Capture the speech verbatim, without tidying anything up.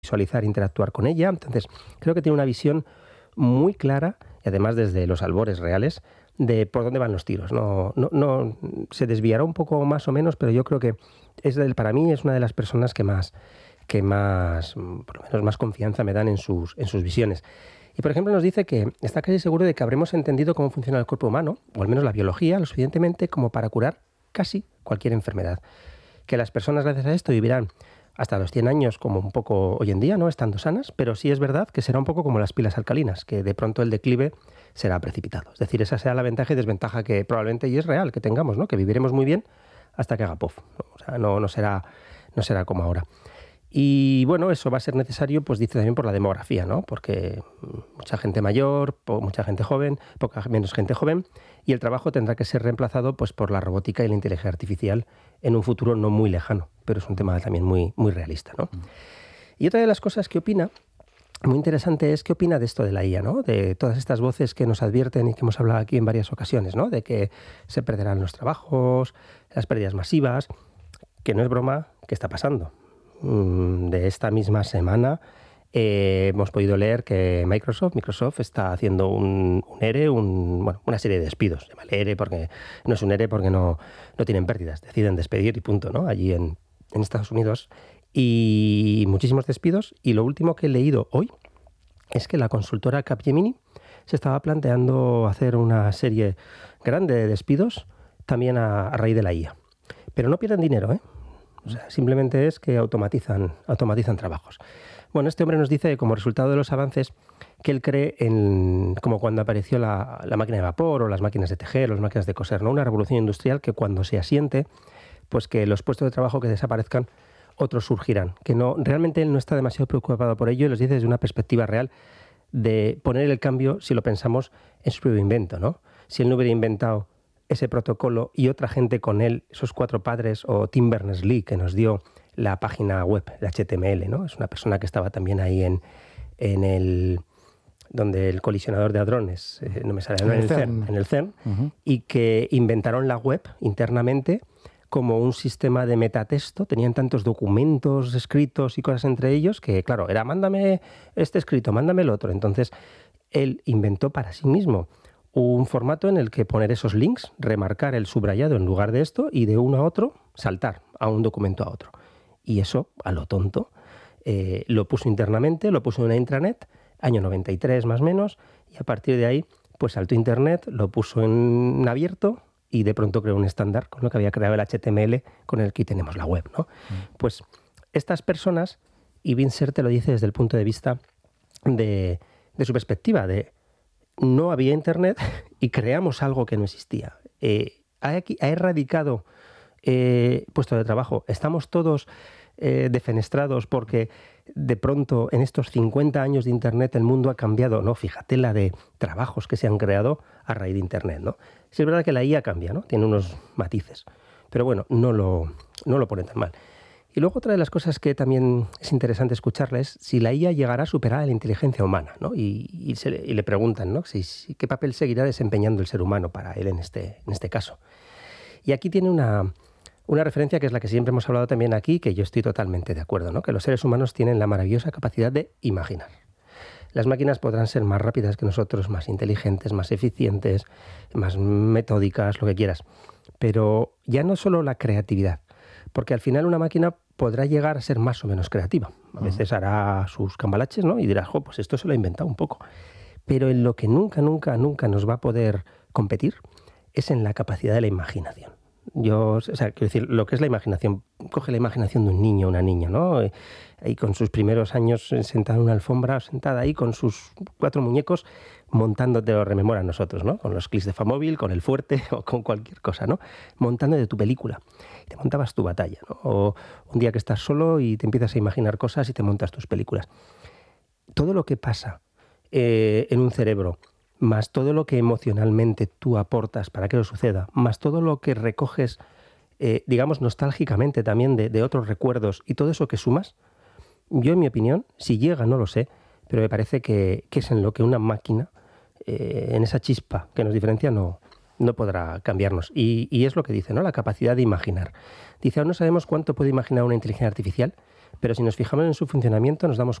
visualizar, interactuar con ella. Entonces, creo que tiene una visión muy clara, y además desde los albores reales, de por dónde van los tiros. No, no, no se desviará un poco más o menos, pero yo creo que es del, para mí es una de las personas que más, que más, por lo menos más confianza me dan en sus, en sus visiones. Y, por ejemplo, nos dice que está casi seguro de que habremos entendido cómo funciona el cuerpo humano, o al menos la biología, lo suficientemente como para curar casi cualquier enfermedad. Que las personas, gracias a esto, vivirán hasta los cien años, como un poco hoy en día, ¿no? Estando sanas, pero sí es verdad que será un poco como las pilas alcalinas, que de pronto el declive será precipitado. Es decir, esa será la ventaja y desventaja que probablemente, y es real, que tengamos, ¿no? Que viviremos muy bien hasta que haga pof, ¿no? O sea, no, no será, no será como ahora. Y bueno, eso va a ser necesario, pues dice también por la demografía, ¿no? Porque mucha gente mayor, mucha gente joven, poca menos gente joven, y el trabajo tendrá que ser reemplazado pues por la robótica y la inteligencia artificial en un futuro no muy lejano, pero es un tema también muy, muy realista, ¿no? Mm. Y otra de las cosas que opina, muy interesante, es qué opina de esto de la I A, ¿no? De todas estas voces que nos advierten y que hemos hablado aquí en varias ocasiones, ¿no? De que se perderán los trabajos, las pérdidas masivas, que no es broma, ¿qué está pasando? De esta misma semana eh, hemos podido leer que Microsoft, Microsoft está haciendo un, un ERE, un, bueno, una serie de despidos. Llámale ERE porque no es un ERE porque no, no tienen pérdidas, deciden despedir y punto, ¿no? Allí en, en Estados Unidos. Y muchísimos despidos. Y lo último que he leído hoy es que la consultora Capgemini se estaba planteando hacer una serie grande de despidos también a, a raíz de la I A. Pero no pierden dinero, ¿eh? O sea, simplemente es que automatizan, automatizan trabajos. Bueno, este hombre nos dice que como resultado de los avances que él cree en, como cuando apareció la, la máquina de vapor o las máquinas de tejer o las máquinas de coser, ¿no? Una revolución industrial que cuando se asiente, pues que los puestos de trabajo que desaparezcan, otros surgirán. Que no, realmente él no está demasiado preocupado por ello y los dice desde una perspectiva real de poner el cambio, si lo pensamos, en su propio invento, ¿no? Si él no hubiera inventado ese protocolo y otra gente con él, esos cuatro padres, o Tim Berners-Lee, que nos dio la página web, el H T M L, ¿no? Es una persona que estaba también ahí en, en el, donde el colisionador de hadrones, eh, no me sale, no, en el CERN, en el CERN, uh-huh. Y que inventaron la web internamente como un sistema de metatexto. Tenían tantos documentos escritos y cosas entre ellos que, claro, era mándame este escrito, mándame el otro. Entonces, él inventó para sí mismo un formato en el que poner esos links, remarcar el subrayado en lugar de esto y de uno a otro saltar a un documento a otro. Y eso, a lo tonto, eh, lo puso internamente, lo puso en una intranet, año noventa y tres más o menos, y a partir de ahí pues saltó Internet, lo puso en abierto y de pronto creó un estándar con lo que había creado el H T M L con el que tenemos la web, ¿no? Mm. Pues estas personas, y Vincent te lo dice desde el punto de vista de, de su perspectiva, de no había Internet y creamos algo que no existía. Eh, ha, ha erradicado eh, puestos de trabajo. Estamos todos eh, defenestrados porque de pronto en estos cincuenta años de Internet el mundo ha cambiado. No, fíjate la de trabajos que se han creado a raíz de Internet, ¿no? Sí, es verdad que la I A cambia, ¿no? Tiene unos matices. Pero bueno, no lo, no lo pone tan mal. Y luego otra de las cosas que también es interesante escucharla es si la I A llegará a superar a la inteligencia humana, ¿no? Y, y, se, y le preguntan, ¿no? Si, si, ¿qué papel seguirá desempeñando el ser humano para él en este, en este caso? Y aquí tiene una, una referencia que es la que siempre hemos hablado también aquí, que yo estoy totalmente de acuerdo, ¿no? Que los seres humanos tienen la maravillosa capacidad de imaginar. Las máquinas podrán ser más rápidas que nosotros, más inteligentes, más eficientes, más metódicas, lo que quieras. Pero ya no solo la creatividad, porque al final una máquina podrá llegar a ser más o menos creativa. A veces hará sus cambalaches, ¿no? Y dirás, jo, pues esto se lo ha inventado un poco. Pero en lo que nunca, nunca, nunca nos va a poder competir es en la capacidad de la imaginación. Yo, o sea, quiero decir, lo que es la imaginación, coge la imaginación de un niño o una niña, ¿no? Ahí con sus primeros años sentada en una alfombra, sentada ahí con sus cuatro muñecos, montándote, lo rememora a nosotros, ¿no? Con los clics de Famóvil, con el fuerte o con cualquier cosa, ¿no? Montando de tu película. Te montabas tu batalla, ¿no? O un día que estás solo y te empiezas a imaginar cosas y te montas tus películas. Todo lo que pasa eh, en un cerebro, más todo lo que emocionalmente tú aportas para que eso suceda, más todo lo que recoges, eh, digamos, nostálgicamente también de, de otros recuerdos y todo eso que sumas, yo en mi opinión, si llega no lo sé, pero me parece que, que es en lo que una máquina, eh, en esa chispa que nos diferencia, no, no podrá cambiarnos. Y, y es lo que dice, ¿no? La capacidad de imaginar. Dice, aún no sabemos cuánto puede imaginar una inteligencia artificial, pero si nos fijamos en su funcionamiento nos damos